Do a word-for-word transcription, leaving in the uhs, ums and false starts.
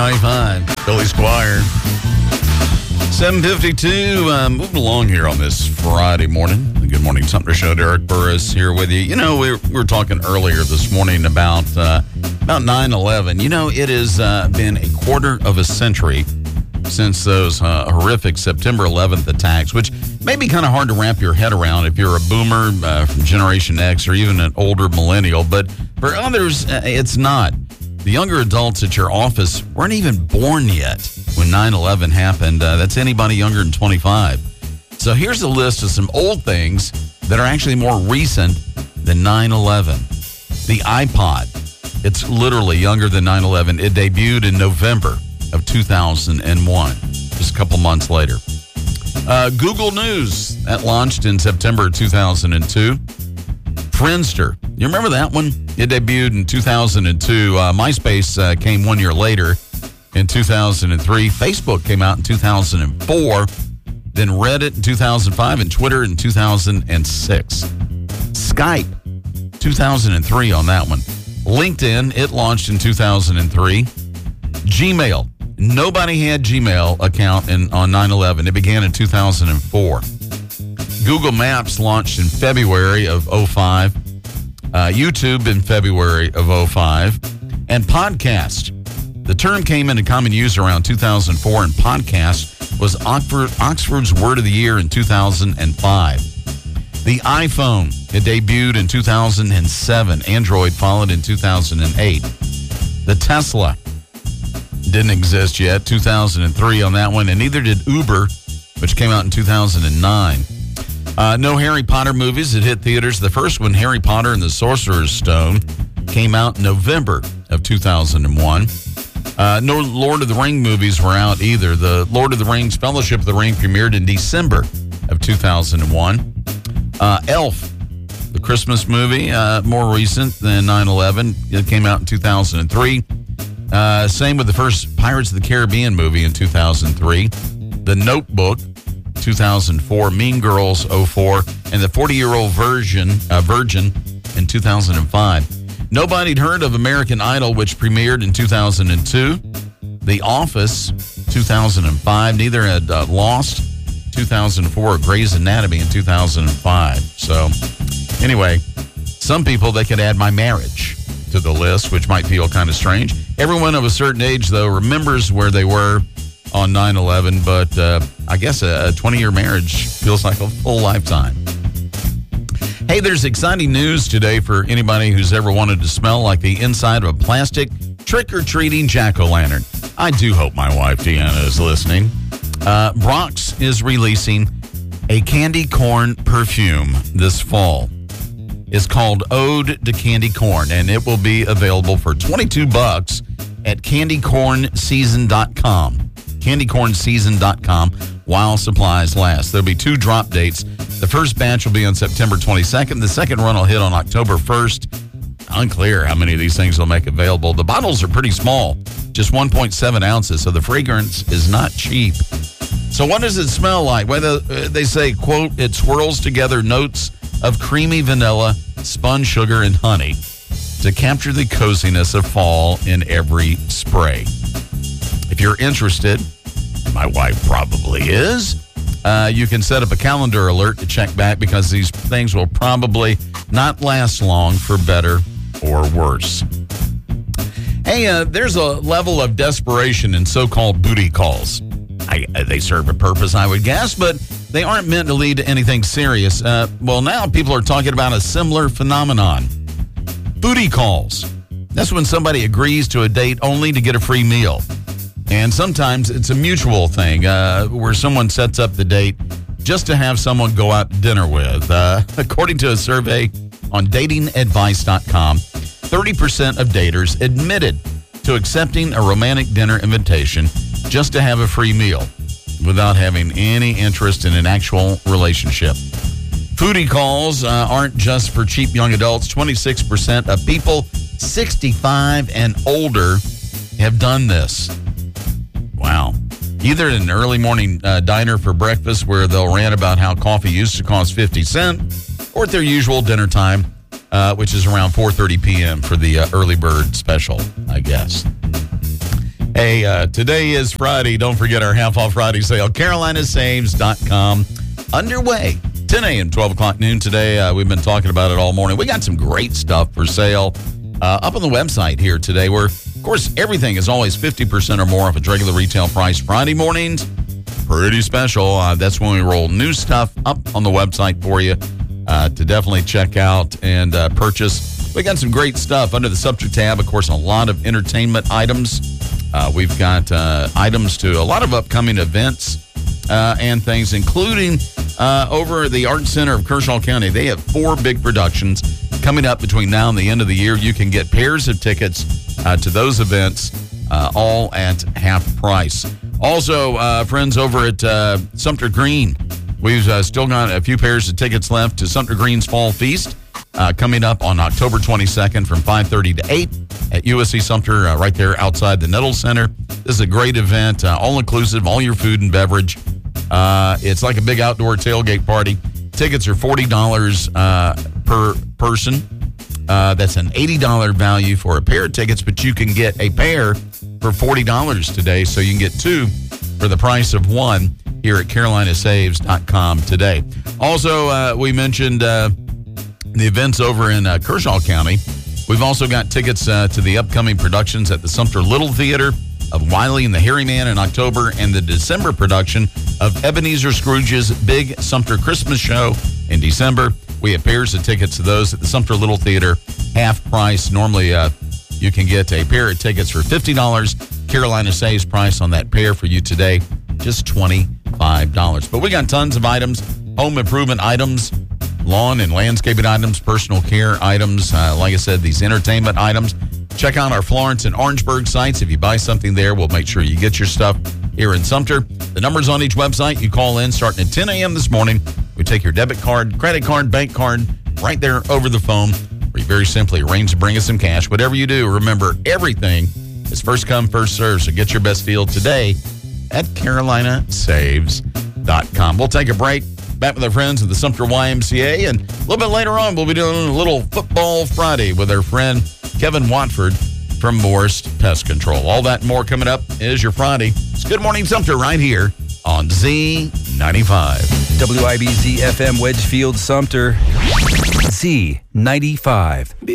ninety-five. Billy Squire. seven fifty-two. Uh, moving along here on this Friday morning. The Good Morning Sumter Show. Derek Burris here with you. You know, we were, we were talking earlier this morning about uh, about nine eleven. You know, it has uh, been a quarter of a century since those uh, horrific September eleventh attacks, which may be kind of hard to wrap your head around if you're a boomer uh, from Generation X or even an older millennial. But for others, uh, it's not. The younger adults at your office weren't even born yet when nine eleven happened. Uh, that's anybody younger than twenty-five. So here's a list of some old things that are actually more recent than nine eleven. The iPod. It's literally younger than nine eleven. It debuted in November of two thousand one, just a couple months later. Uh, Google News, that launched in September two thousand two. Friendster, you remember that one? It debuted in two thousand two. Uh, MySpace uh, came one year later in two thousand three. Facebook came out in two thousand four. Then Reddit in two thousand five and Twitter in two thousand six. Skype, two thousand three on that one. LinkedIn, it launched in two thousand three. Gmail, nobody had Gmail account in, on nine eleven. It began in two thousand four. Google Maps launched in February of oh five. Uh, YouTube in February of oh five. And podcast. The term came into common use around two thousand four, and podcast was Oxford, Oxford's Word of the Year in two thousand five. The iPhone, it debuted in two thousand seven. Android followed in two thousand eight. The Tesla didn't exist yet, two thousand three on that one, and neither did Uber, which came out in two thousand nine. Uh, no Harry Potter movies that hit theaters. The first one, Harry Potter and the Sorcerer's Stone, came out in November of two thousand one. Uh, no Lord of the Ring movies were out either. The Lord of the Rings Fellowship of the Ring premiered in December of two thousand one. Uh, Elf, the Christmas movie, uh, more recent than nine eleven. It came out in two thousand three. Uh, same with the first Pirates of the Caribbean movie in two thousand three. The Notebook, two thousand four. Mean Girls, oh four. And the forty-year-old Virgin, uh, Virgin in two thousand five. Nobody'd heard of American Idol, which premiered in two thousand two. The Office, two thousand five. Neither had uh, Lost, two thousand four, or Grey's Anatomy in two thousand five. So, anyway, some people, they could add My Marriage to the list, which might feel kind of strange. Everyone of a certain age, though, remembers where they were on nine eleven, but uh, I guess a twenty-year marriage feels like a full lifetime. Hey, there's exciting news today for anybody who's ever wanted to smell like the inside of a plastic trick-or-treating jack-o'-lantern. I do hope my wife, Deanna, is listening. Uh, Brock's is releasing a candy corn perfume this fall. It's called Ode to Candy Corn, and it will be available for twenty-two bucks at candy corn season dot com. candy corn season dot com while supplies last. There'll be two drop dates. The first batch will be on September twenty-second. The second run will hit on October first. Unclear how many of these things they'll make available. The bottles are pretty small, just one point seven ounces, so the fragrance is not cheap. So what does it smell like? Well, they say, quote, it swirls together notes of creamy vanilla, spun sugar, and honey to capture the coziness of fall in every spray. If you're interested, my wife probably is, uh, you can set up a calendar alert to check back because these things will probably not last long, for better or worse. Hey, uh, there's a level of desperation in so-called booty calls. I, they serve a purpose, I would guess, but they aren't meant to lead to anything serious. Uh, well, now people are talking about a similar phenomenon. Booty calls. That's when somebody agrees to a date only to get a free meal. And sometimes it's a mutual thing uh, where someone sets up the date just to have someone go out to dinner with. Uh, according to a survey on dating advice dot com, thirty percent of daters admitted to accepting a romantic dinner invitation just to have a free meal without having any interest in an actual relationship. Foodie calls uh, aren't just for cheap young adults. twenty-six percent of people sixty-five and older have done this. Wow. Either at an early morning uh, diner for breakfast where they'll rant about how coffee used to cost fifty cents, or at their usual dinner time, uh, which is around four thirty p.m. for the uh, early bird special, I guess. Hey, uh, today is Friday. Don't forget our half-off Friday sale. Carolina Saves dot com underway. ten a.m., twelve o'clock noon today. Uh, we've been talking about it all morning. We got some great stuff for sale uh, up on the website here today where, of course, everything is always fifty percent or more off its regular retail price. Friday mornings, pretty special. Uh, that's when we roll new stuff up on the website for you uh, to definitely check out and uh, purchase. We got some great stuff under the Sumter tab. Of course, a lot of entertainment items. Uh, we've got uh, items to a lot of upcoming events uh, and things, including uh, over at the Art Center of Kershaw County. They have four big productions coming up between now and the end of the year. You can get pairs of tickets uh, to those events, uh, all at half price. Also, uh, friends over at uh, Sumter Green, we've uh, still got a few pairs of tickets left to Sumter Green's Fall Feast. Uh, coming up on October twenty-second from five thirty to eight at U S C Sumter, uh, right there outside the Nettles Center. This is a great event, uh, all-inclusive, all your food and beverage. Uh, it's like a big outdoor tailgate party. Tickets are forty dollars uh, per person. Uh, that's an eighty dollars value for a pair of tickets, but you can get a pair for forty dollars today, so you can get two for the price of one here at Carolina Saves dot com today. Also, uh, we mentioned... Uh, the events over in uh, Kershaw County. We've also got tickets uh, to the upcoming productions at the Sumter Little Theater of Wiley and the Hairy Man in October, and the December production of Ebenezer Scrooge's Big Sumter Christmas Show in December. We have pairs of tickets to those at the Sumter Little Theater, half price. Normally, uh, you can get a pair of tickets for fifty dollars. Carolina Saves price on that pair for you today, just twenty-five dollars. But we got tons of items, home improvement items, lawn and landscaping items, personal care items, uh, like I said, these entertainment items. Check out our Florence and Orangeburg sites. If you buy something there, we'll make sure you get your stuff here in Sumter. The number's on each website. You call in starting at ten a.m. this morning. We take your debit card, credit card, bank card right there over the phone. We very simply arrange to bring us some cash. Whatever you do, remember, everything is first come, first serve. So get your best deal today at Carolina Saves dot com. We'll take a break. Back with our friends at the Sumter Y M C A, and a little bit later on, we'll be doing a little Football Friday with our friend Kevin Watford from Morrist Pest Control. All that and more coming up is your Friday. It's Good Morning Sumter right here on Z ninety-five. W I B Z F M Wedgefield Sumter, Z ninety-five.